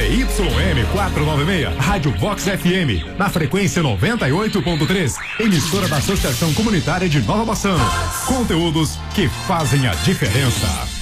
ZYM 496, Rádio Vox FM, na frequência 98.3, emissora da Associação Comunitária de Nova Bassano. Conteúdos que fazem a diferença.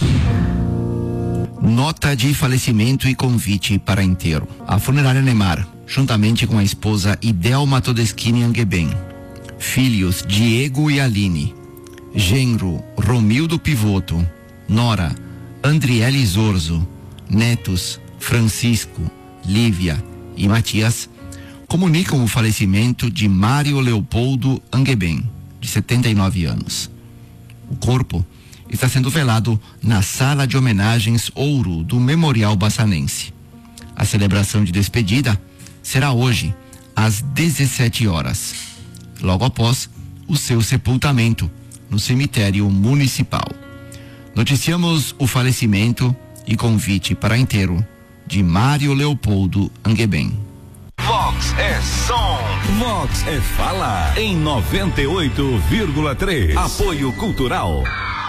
Nota de falecimento e convite para enterro. A funerária Neymar, juntamente com a esposa Idelma Todeschini Angueben, filhos Diego e Aline, genro Romildo Pivoto, nora Andriele Zorzo, netos Francisco, Lívia e Matias, comunicam o falecimento de Mário Leopoldo Angueben, de 79 anos. O corpo está sendo velado na Sala de Homenagens Ouro do Memorial Bassanense. A celebração de despedida será hoje, às 17 horas, logo após o seu sepultamento no cemitério municipal. Noticiamos o falecimento e convite para enterro de Mário Leopoldo Angueben. Vox é som, Vox é fala, em 98,3. Apoio Cultural.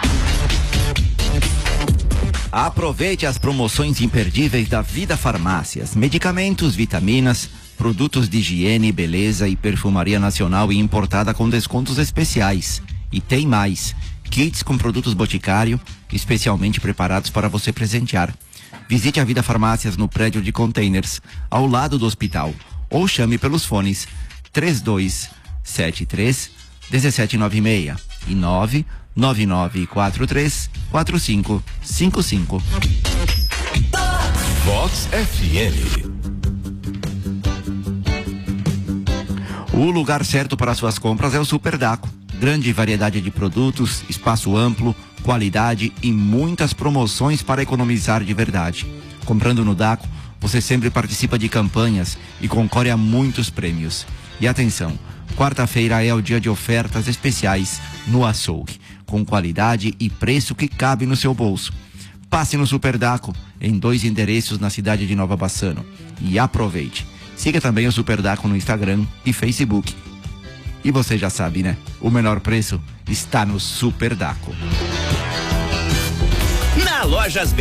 Aproveite as promoções imperdíveis da Vida Farmácias. Medicamentos, vitaminas, produtos de higiene, beleza e perfumaria nacional e importada com descontos especiais. E tem mais: kits com produtos Boticário, especialmente preparados para você presentear. Visite a Vida Farmácias no prédio de containers, ao lado do hospital, ou chame pelos fones 3273-1796 e 99943-4555. Vox FM. O lugar certo para suas compras é o Super Daco. Grande variedade de produtos, espaço amplo, qualidade e muitas promoções para economizar de verdade. Comprando no Daco, você sempre participa de campanhas e concorre a muitos prêmios. E atenção, quarta-feira é o dia de ofertas especiais no açougue, com qualidade e preço que cabe no seu bolso. Passe no Super Daco, em 2 endereços na cidade de Nova Bassano, e aproveite. Siga também o Super Daco no Instagram e Facebook. E você já sabe, né? O menor preço está no Super Daco. Na Lojas